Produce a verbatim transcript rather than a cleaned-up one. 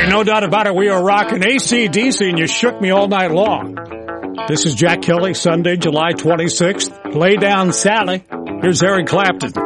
Hey, no doubt about it, we are rocking A C D C, and you shook me all night long. This is Jack Kelly, Sunday, July twenty-sixth. Lay down, Sally. Here's Eric Clapton.